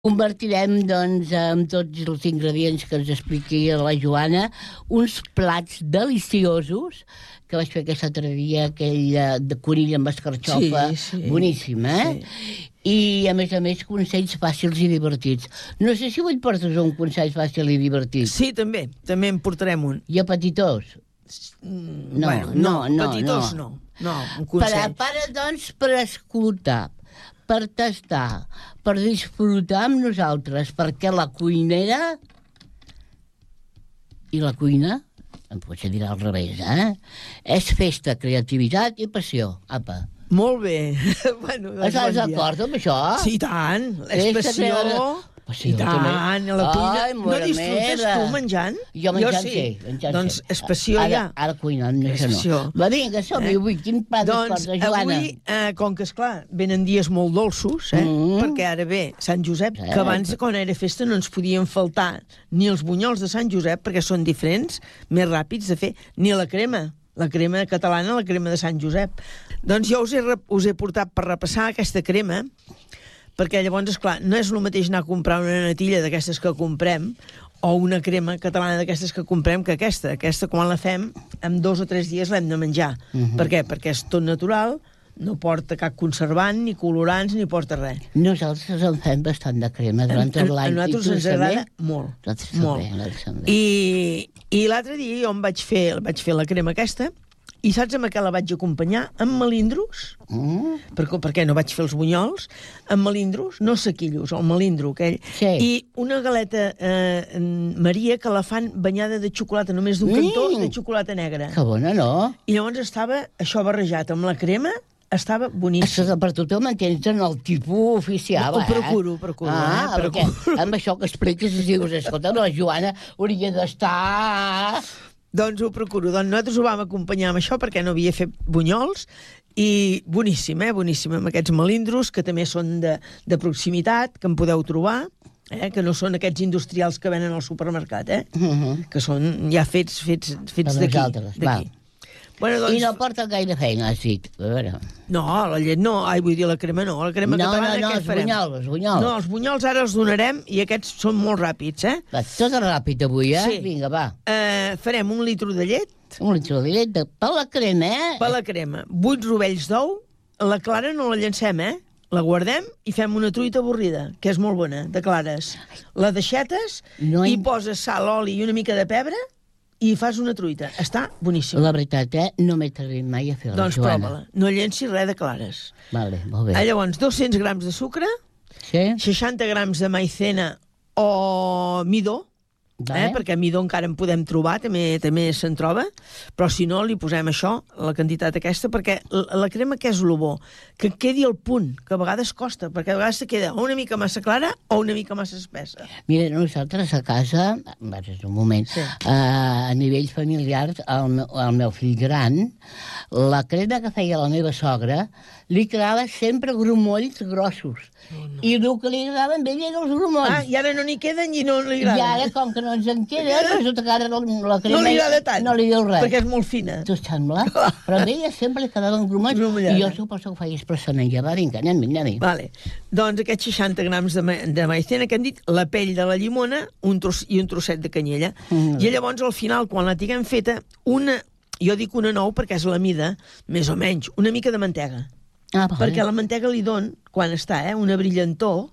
Convertirem, doncs, amb tots els ingredients que ens expliqui la Joana, uns plats deliciosos que vaig fer aquest altre dia, aquell de conill amb escarxofa, boníssim, eh? Sí. I, a més, consells fàcils i divertits. No sé si vull portes un consell fàcil i divertit. Sí, també en portarem un. I a petitós? No, petitós no. No, un consell. Prepara, doncs, per escoltar, per tastar, per disfrutar amb nosaltres, perquè la cuinera i la cuina, potser dirà al revés, és festa, creativitat i passió. Apa. Molt bé. Bueno, doncs estàs d'acord amb això? Sí, i tant. És passió. I tant, a la cuina. No disfrutes tu menjant? Jo menjant sí. Doncs és passió ja. Ara cuinant, això no. Va, vinga, som-hi avui. Quin plat es porta, Joana? Avui, com que, esclar, venen dies molt dolços, perquè ara ve Sant Josep, que abans, quan era festa, no ens podien faltar ni els bunyols de Sant Josep, perquè són diferents, més ràpids de fer, ni la crema catalana, la crema de Sant Josep. Doncs jo us he portat per repassar aquesta crema, perquè llavors, esclar, no és el mateix anar a comprar una natilla d'aquestes que comprem o una crema catalana d'aquestes que comprem que aquesta. Aquesta, quan la fem, en 2 o 3 dies l'hem de menjar. Per què? Perquè és tot natural, no porta cap conservant, ni colorants, ni porta res. Nosaltres en fem bastant de crema durant tot l'any. A nosaltres ens agrada molt. Molt. I l'altre dia jo vaig fer la crema aquesta. I saps amb què la vaig acompanyar? Amb melindros. Perquè no vaig fer els bunyols. Amb melindros, no sequillos, el melindro aquell. Sí. I una galeta Maria que la fan banyada de xocolata, només d'un cantó, de xocolata negra. Que bona, no? I llavors estava això barrejat amb la crema, estava boníssim. Per tu te'l mantens en el tipus oficial, Ho procuro. Perquè amb això que expliques dius, escolta, la Joana hauria d'estar... Doncs ho procuro. Doncs nosaltres ho vam acompanyar amb això perquè no havia fet bunyols i boníssim, boníssim, amb aquests melindros que també són de proximitat, que en podeu trobar, que no són aquests industrials que venen al supermercat, que són ja fets d'aquí. Bueno, doncs... I no porta gaire feina, has dit. A veure. No, la llet no. Vull dir, la crema no. La crema catalana, què farem? Els bunyols. No, els bunyols ara els donarem i aquests són molt ràpids, Va, tot ràpid avui, Sí. Vinga, va. Farem 1 litre de llet. 1 litre de llet per la crema, Per la crema. 8 rovells d'ou. La clara no la llancem, La guardem i fem una truita avorrida, que és molt bona, de clares. La deixetes i poses sal, oli i una mica de pebre i fas una truita. Està boníssim. La veritat, no m'he atrevit mai a fer-la, Joana. Doncs prova-la. No llencis res de clares. Vale, molt bé. Llavors, 200 grams de sucre, 60 grams de maicena o midó, perquè midó encara en podem trobar, també se'n troba, però si no, li posem això, la quantitat aquesta, perquè la crema què és el bo? Que quedi al punt, que a vegades costa, perquè a vegades se queda una mica massa clara o una mica massa espessa. Mira, nosaltres a casa, un moment, a nivell familiar, el meu fill gran, la crema que feia la meva sogra li quedava sempre grumolls grossos. I el que li agradava a ell eren els grumolls. I ara no n'hi queden i no li agraden. I ara, com que no ens en queda, resulta que ara la crema... No li agrada tant. No li diu res. Perquè és molt fina. T'ho sembla? Però a ella sempre li quedaven grumolls. I jo suposo que ho feia expressament. Ja va, vinga, anem. Vale. Doncs aquests 60 grams de maicena que hem dit, la pell de la llimona i un trosset de canyella. I llavors, al final, quan la tinguem feta, jo dic una 9 perquè és la mida, més o menys, una mica de mantega. Perquè la mantega li dona, quan està, una brillantor,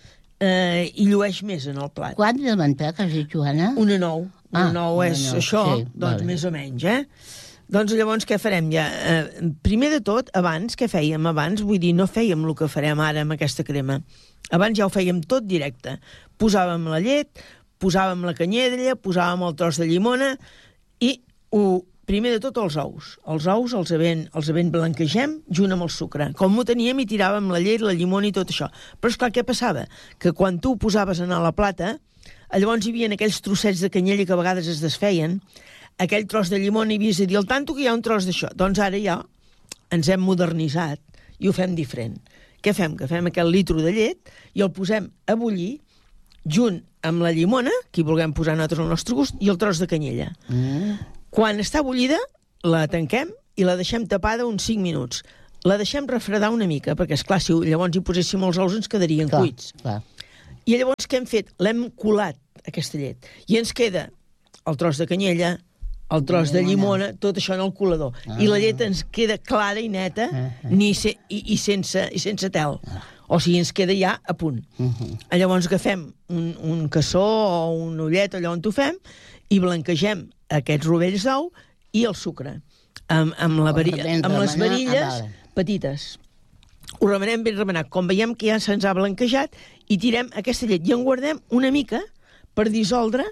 i llueix més en el plat. Quant de mantega has dit, Joana? Una 9. Una 9 és això, doncs més o menys, Doncs llavors què farem ja? Primer de tot, abans, què fèiem abans? Vull dir, no fèiem el que farem ara amb aquesta crema. Abans ja ho fèiem tot directe. Posàvem la llet, posàvem la canyella, posàvem el tros de llimona i primer de tot els ous. Els ous els ben blanquegem junt amb el sucre. Com ho teníem i tiràvem la llet, la llimona i tot això. Però esclar, què passava? Que quan tu ho posaves a la plata, llavors hi havia aquells trossets de canyella que a vegades es desfeien, aquell tros de llimona i havies de dir, al tanto que hi ha un tros d'això. Doncs ara ja ens hem modernitzat i ho fem diferent. Què fem? Que fem aquell litro de llet i el posem a bullir junt amb la llimona, que hi vulguem posar nosaltres al nostre gust, i el tros de canyella. Quan està bullida, la tanquem i la deixem tapada uns 5 minuts. La deixem refredar una mica, perquè, esclar, si llavors hi poséssim els ous ens quedarien cuits. I llavors què hem fet? L'hem colat, aquesta llet. I ens queda el tros de canyella, el tros de llimona, tot això en el colador. I la llet ens queda clara i neta i sense tel. O sigui, ens queda ja a punt. Llavors agafem un cassó o un ullet, allò on ho fem, i blanquegem aquests rovells d'ou i el sucre. Amb les varilles petites. Ho remenem ben remenat. Com veiem que ja se'ns ha blanquejat, i tirem aquesta llet i en guardem una mica per dissoldre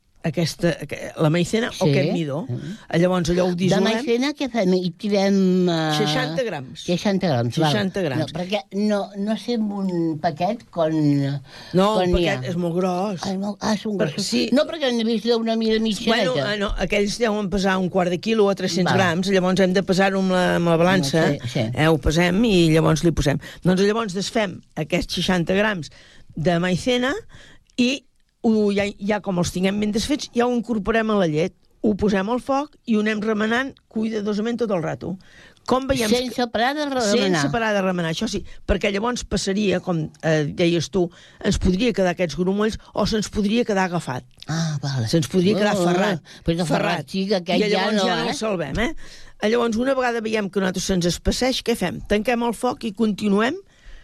la maicena o aquest midó. Llavors allò ho dissolem. De maicena què fem? I tirem... 60 grams. 60 grams, 60 grams. No, perquè no sé amb un paquet con... No, un paquet és molt gros. Són grossos. Sí. No, perquè n'he vist d'una mida mitjaneta. Bueno, no, aquells deuen pesar un quart de quilo o 300 grams, llavors hem de pesar-ho amb la balança. Sí. Ho pesem i llavors li posem. Doncs llavors desfem aquests 60 grams de maicena i ja com els tinguem ben desfets, ja ho incorporem a la llet, ho posem al foc i ho anem remenant cuidadosament tot el rato. Sense parar de remenar. Sense parar de remenar, això sí, perquè llavors passaria, com deies tu, ens podria quedar aquests grumolls o se'ns podria quedar agafat. Vale. Se'ns podria quedar ferrat. Però ferrat, sí, que aquest ja no el salvem, Llavors, una vegada veiem que a nosaltres se'ns espesseix, què fem? Tanquem el foc i continuem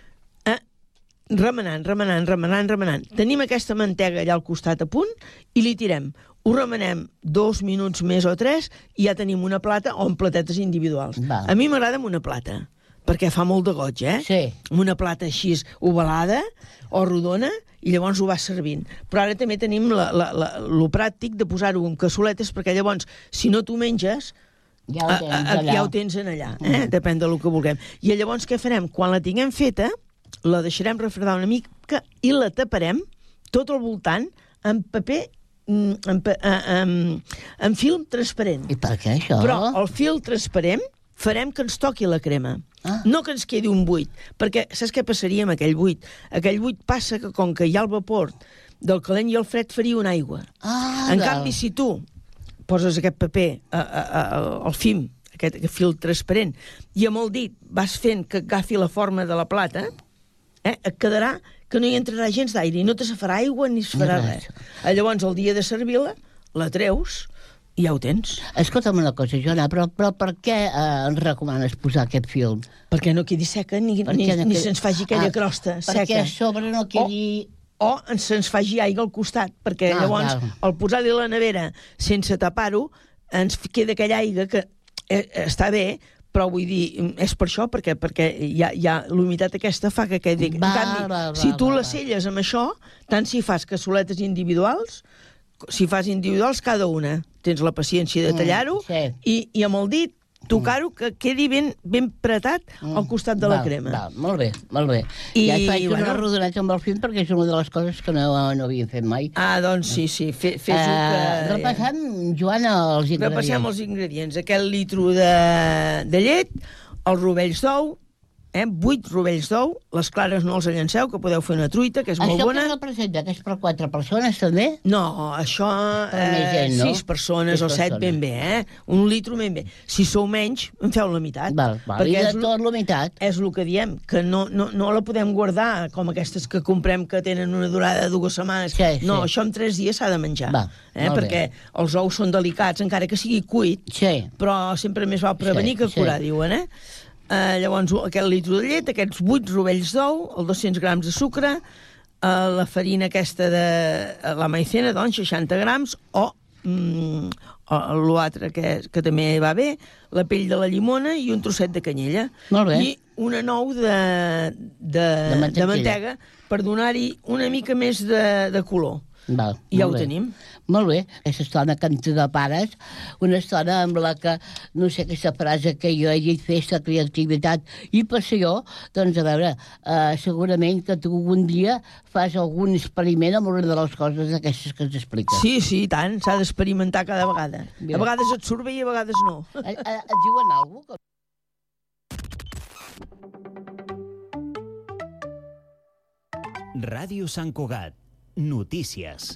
remenant. Tenim aquesta mantega allà al costat a punt i li tirem. Ho remenem 2 minuts més o 3 i ja tenim una plata o en platetes individuals. A mi m'agrada amb una plata, perquè fa molt de goig, Sí. Amb una plata així ovalada o rodona i llavors ho vas servint. Però ara també tenim lo pràctic de posar-ho en cassoletes perquè llavors, si no t'ho menges, ja ho tens allà. Depèn del que vulguem. I llavors què farem? Quan la tinguem feta, la deixarem refredar una mica i la taparem tot al voltant amb paper amb film transparent. I per què això? Però el fil transparent farem que ens toqui la crema. No que ens quedi un buit, perquè saps què passaria amb aquell buit? Aquell buit passa que com que hi ha el vapor del calent i el fred faria una aigua. En canvi, si tu poses aquest paper al film, aquest fil transparent, i amb el dit vas fent que agafi la forma de la plata, et quedarà que no hi entrarà gens d'aire i no te se farà aigua ni es farà res. Llavors, el dia de servir-la, la treus i ja ho tens. Escolta'm una cosa, Joana, però per què ens recomanes posar aquest film? Perquè no quedi seca ni se'ns faci aquella crosta seca. Perquè a sobre no quedi... O se'ns faci aigua al costat, perquè llavors, al posar-li a la nevera sense tapar-ho, ens queda aquella aigua que està bé, però vull dir, és per això, perquè ja l'humitat aquesta fa que quedi... En canvi, si tu la selles amb això, tant si fas cassoletes individuals, si fas individuals cada una, tens la paciència de tallar-ho i amb el dit tocar-ho que quedi ben pretat al costat de la crema. Molt bé. Ja faig una rodoneta amb el film perquè és una de les coses que no havia fet mai. Doncs sí, fes-ho que... Repassem, Joana, els ingredients. Repassem els ingredients. Aquest litro de llet, els rovells d'ou, 8 rovells d'ou, les clares no els llanceu, que podeu fer una truita, que és molt bona. Això que representa, que és per 4 persones, també? No, això 6 persones o 7 ben bé, un litro ben bé. Si sou menys, en feu la meitat. I de tot la meitat? És el que diem, que no la podem guardar com aquestes que comprem que tenen una durada de 2 setmanes. No, això en 3 dies s'ha de menjar. Perquè els ous són delicats, encara que sigui cuit, però sempre més val prevenir que curar, diuen, Llavors, aquest litro de llet, aquests 8 rovells d'ou, els 200 grams de sucre, la farina aquesta de la maicena, doncs, 60 grams, o l'altre que també va bé, la pell de la llimona i un trosset de canyella. Molt bé. I una nou de mantega per donar-hi una mica més de color. I ja ho tenim. Molt bé. Aquesta estona que ens de pares, una estona amb la que, no sé, aquesta frase que jo he dit, festa, creativitat i passió, doncs a veure, segurament que tu un dia fas algun experiment amb una de les coses aquestes que ens expliques. Sí, i tant, s'ha d'experimentar cada vegada. A vegades et surt bé i a vegades no. Et diuen alguna cosa? Ràdio Sant Cugat. Notícies.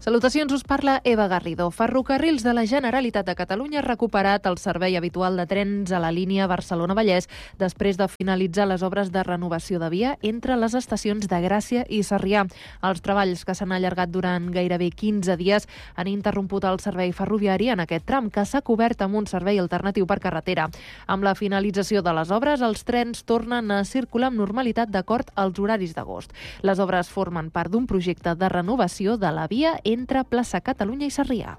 Salutacions, us parla Eva Garrido. Ferrocarrils de la Generalitat de Catalunya ha recuperat el servei habitual de trens a la línia Barcelona-Vallès després de finalitzar les obres de renovació de via entre les estacions de Gràcia i Sarrià. Els treballs, que s'han allargat durant gairebé 15 dies, han interromput el servei ferroviari en aquest tram, que s'ha cobert amb un servei alternatiu per carretera. Amb la finalització de les obres, els trens tornen a circular amb normalitat d'acord als horaris d'agost. Les obres formen part d'un projecte de renovació de la via entre Plaça Catalunya i Sarrià.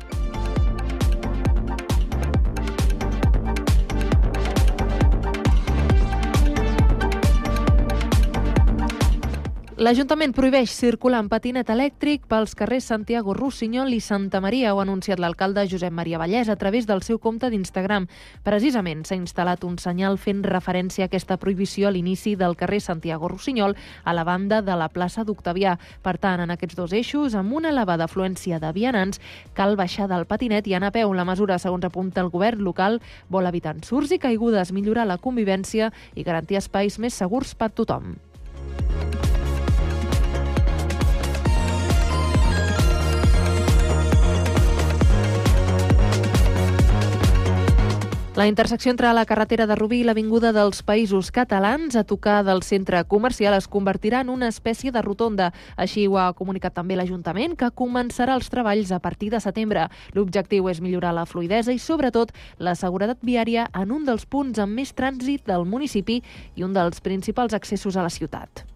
L'Ajuntament prohibeix circular en patinet elèctric pels carrers Santiago Rossinyol i Santa Maria, ho ha anunciat l'alcalde Josep Maria Vallès a través del seu compte d'Instagram. Precisament s'ha instal·lat un senyal fent referència a aquesta prohibició a l'inici del carrer Santiago Rossinyol, a la banda de la plaça d'Octavià. Per tant, en aquests dos eixos, amb una elevada afluència de vianants, cal baixar del patinet i anar a peu. La mesura, segons apunta el govern local, vol evitar ensurts i caigudes, millorar la convivència i garantir espais més segurs per a tothom. La intersecció entre la carretera de Rubí i l'Avinguda dels Països Catalans, a tocar del centre comercial, es convertirà en una espècie de rotonda. Així ho ha comunicat també l'Ajuntament, que començarà els treballs a partir de setembre. L'objectiu és millorar la fluïdesa i, sobretot, la seguretat viària en un dels punts amb més trànsit del municipi i un dels principals accessos a la ciutat.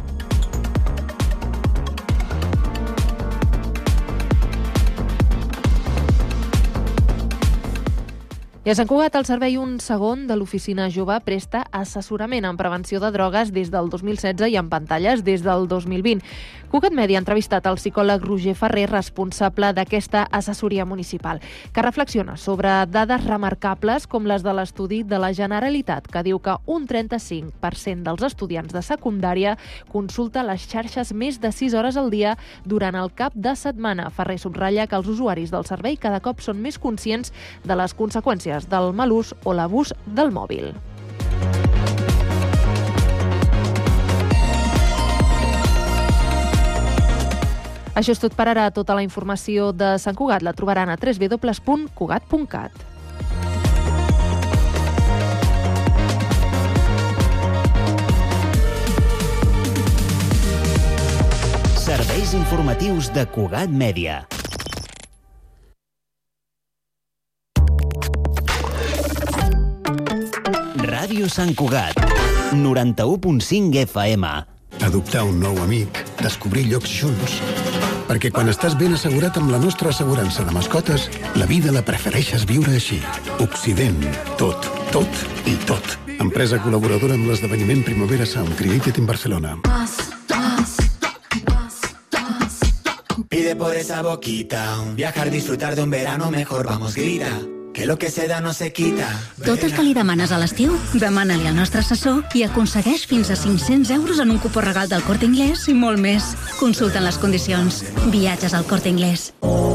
I a Sant Cugat, el servei Un Segon de l'Oficina Jove presta assessorament en prevenció de drogues des del 2016 i en pantalles des del 2020. Cugat Mèdia ha entrevistat el psicòleg Roger Ferrer, responsable d'aquesta assessoria municipal, que reflexiona sobre dades remarcables com les de l'estudi de la Generalitat, que diu que un 35% dels estudiants de secundària consulta les xarxes més de 6 hores al dia durant el cap de setmana. Ferrer subratlla que els usuaris del servei cada cop són més conscients de les conseqüències del mal ús o l'abús del mòbil. Això és tot per ara. Tota la informació de Sant Cugat la trobaran a www.cugat.cat. Serveis informatius de Cugat Mèdia. Ràdio Sant Cugat, 91.5 FM. Adoptar un nou amic, descobrir llocs junts. Perquè quan estàs ben assegurat amb la nostra assegurança de mascotes, la vida la prefereixes viure així. Occident. Tot, tot i tot. Empresa col·laboradora amb l'esdeveniment Primavera Sound, Created in Barcelona. Pide por esa boquita, viajar, disfrutar de un verano mejor, vamos, grita. Que lo que se da no se quita. Tot el que li demanes a l'estiu, demana-li al nostre assessor i aconsegueix fins a 500 euros en un cupó regal del Corte Inglés i molt més. Consulten les condicions. Viatges al Corte Inglés.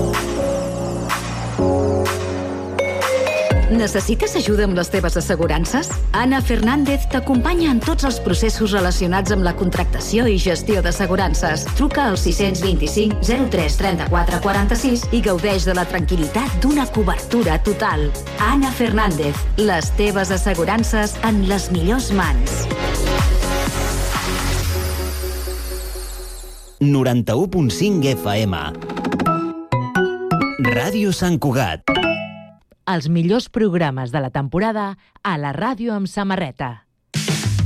Necessites ajuda amb les teves assegurances? Ana Fernández t'acompanya en tots els processos relacionats amb la contractació i gestió d'assegurances. Truca al 625 03 34 46 i gaudeix de la tranquil·litat d'una cobertura total. Ana Fernández, les teves assegurances en les millors mans. 91.5 FM. Ràdio Sant Cugat. Els millors programes de la temporada a la ràdio amb samarreta.